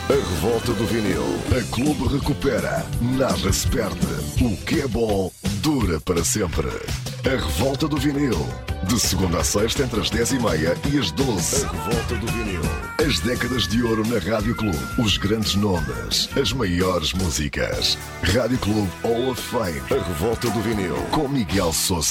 A revolta do vinil. A Clube recupera. Nada se perde. O que é bom dura para sempre. A revolta do vinil. De segunda a sexta entre as 10h30 e as 12. A revolta do vinil. As décadas de ouro na Rádio Clube. Os grandes nomes. As maiores músicas. Rádio Clube Hall of Fame. A revolta do vinil. Com Miguel Sousa.